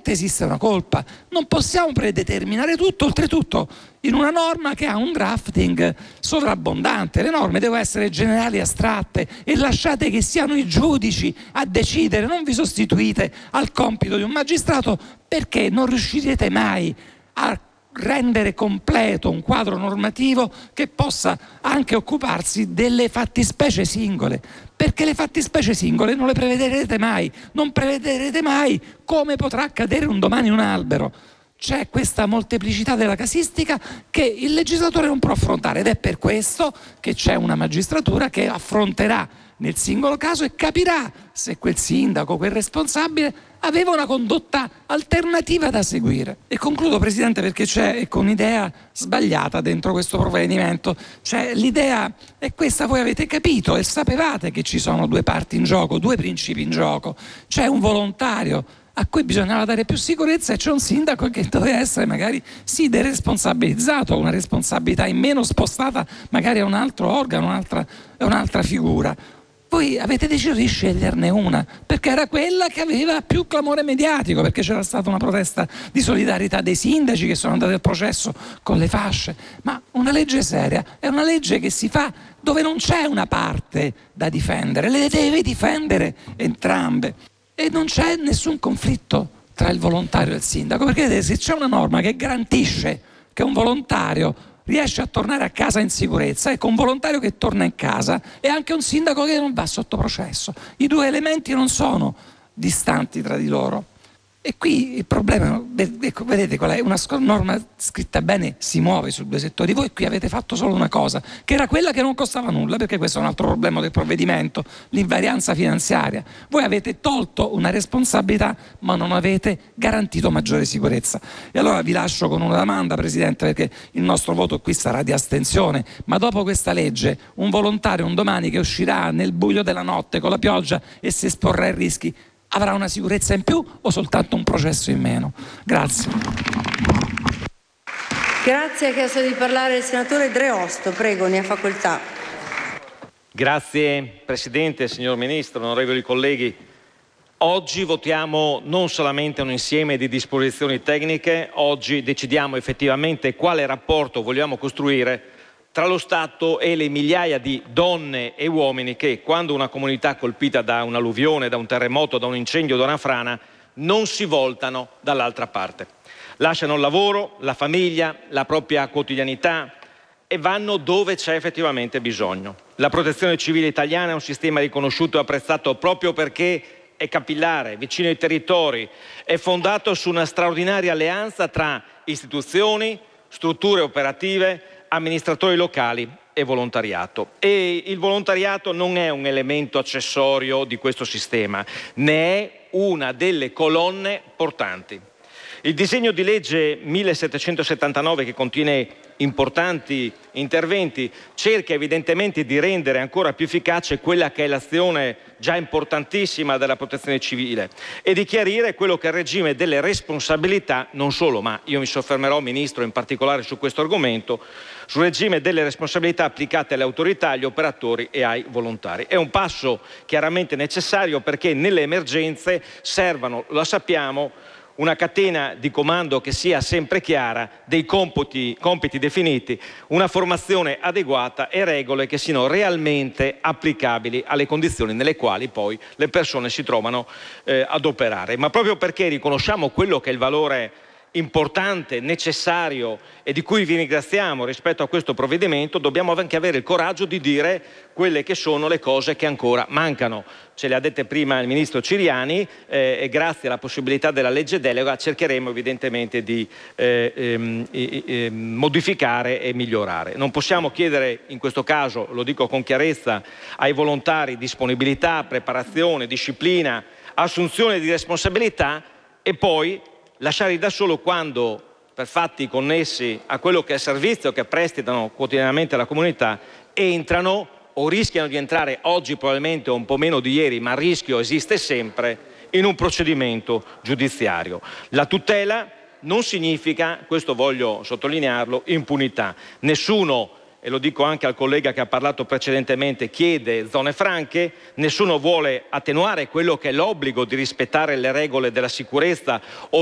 ovviamente esiste una colpa. Non possiamo predeterminare tutto, oltretutto in una norma che ha un drafting sovrabbondante. Le norme devono essere generali e astratte e lasciate che siano i giudici a decidere, non vi sostituite al compito di un magistrato, perché non riuscirete mai a rendere completo un quadro normativo che possa anche occuparsi delle fattispecie singole, perché le fattispecie singole non le prevederete mai, non prevederete mai come potrà cadere un domani un albero. C'è questa molteplicità della casistica che il legislatore non può affrontare, ed è per questo che c'è una magistratura che affronterà nel singolo caso e capirà se quel sindaco, quel responsabile aveva una condotta alternativa da seguire. E concludo, Presidente, perché c'è un'idea sbagliata dentro questo provvedimento. Cioè, l'idea è questa: voi avete capito e sapevate che ci sono due parti in gioco, due principi in gioco. C'è un volontario a cui bisognava dare più sicurezza e c'è un sindaco che doveva essere magari sì deresponsabilizzato, una responsabilità in meno spostata magari a un altro organo, un'altra figura. Voi avete deciso di sceglierne una perché era quella che aveva più clamore mediatico, perché c'era stata una protesta di solidarietà dei sindaci che sono andati al processo con le fasce. Ma una legge seria è una legge che si fa dove non c'è una parte da difendere, le deve difendere entrambe. E non c'è nessun conflitto tra il volontario e il sindaco, perché vedete, se c'è una norma che garantisce che un volontario riesce a tornare a casa in sicurezza, ecco, un volontario che torna in casa e anche un sindaco che non va sotto processo. I due elementi non sono distanti tra di loro. E qui il problema, ecco, vedete qual è? Una norma scritta bene si muove su due settori. Voi qui avete fatto solo una cosa, che era quella che non costava nulla, perché questo è un altro problema del provvedimento, l'invarianza finanziaria. Voi avete tolto una responsabilità, ma non avete garantito maggiore sicurezza. E allora vi lascio con una domanda, Presidente, perché il nostro voto qui sarà di astensione. Ma dopo questa legge, un volontario un domani che uscirà nel buio della notte con la pioggia e si esporrà ai rischi, avrà una sicurezza in più o soltanto un processo in meno? Grazie. Grazie, ha chiesto di parlare il senatore Dreosto, prego, ne ha facoltà. Grazie Presidente, signor Ministro, onorevoli colleghi. Oggi votiamo non solamente un insieme di disposizioni tecniche, oggi decidiamo effettivamente quale rapporto vogliamo costruire tra lo Stato e le migliaia di donne e uomini che, quando una comunità è colpita da un'alluvione, da un terremoto, da un incendio, da una frana, non si voltano dall'altra parte. Lasciano il lavoro, la famiglia, la propria quotidianità e vanno dove c'è effettivamente bisogno. La Protezione Civile italiana è un sistema riconosciuto e apprezzato proprio perché è capillare, vicino ai territori, è fondato su una straordinaria alleanza tra istituzioni, strutture operative, amministratori locali e volontariato. E il volontariato non è un elemento accessorio di questo sistema, ne è una delle colonne portanti. Il disegno di legge 1779, che contiene importanti interventi, cerca evidentemente di rendere ancora più efficace quella che è l'azione già importantissima della Protezione Civile e di chiarire quello che è il regime delle responsabilità, non solo, ma io mi soffermerò, Ministro, in particolare su questo argomento, sul regime delle responsabilità applicate alle autorità, agli operatori e ai volontari. È un passo chiaramente necessario perché nelle emergenze servano, lo sappiamo, una catena di comando che sia sempre chiara, dei compiti definiti, una formazione adeguata e regole che siano realmente applicabili alle condizioni nelle quali poi le persone si trovano ad operare. Ma proprio perché riconosciamo quello che è il valore importante, necessario e di cui vi ringraziamo rispetto a questo provvedimento, dobbiamo anche avere il coraggio di dire quelle che sono le cose che ancora mancano. Ce le ha dette prima il Ministro Ciriani e grazie alla possibilità della legge delega cercheremo evidentemente di modificare e migliorare. Non possiamo chiedere in questo caso, lo dico con chiarezza, ai volontari disponibilità, preparazione, disciplina, assunzione di responsabilità e poi lasciarli da solo quando, per fatti connessi a quello che è il servizio che prestano quotidianamente alla comunità, entrano o rischiano di entrare, oggi probabilmente un po' meno di ieri, ma il rischio esiste sempre, in un procedimento giudiziario. La tutela non significa, questo voglio sottolinearlo, impunità. Nessuno, e lo dico anche al collega che ha parlato precedentemente, chiede zone franche, nessuno vuole attenuare quello che è l'obbligo di rispettare le regole della sicurezza o